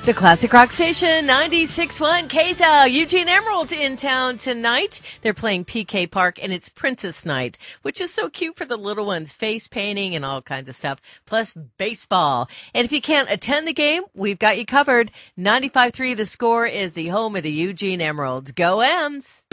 The Classic Rock Station, 96.1 KSL. Eugene Emerald in town tonight. They're playing PK Park, and it's Princess Night, which is so cute for the little ones, face painting and all kinds of stuff, plus baseball. And if you can't attend the game, we've got you covered. 95.3 The Score is the home of the Eugene Emeralds. Go Ems!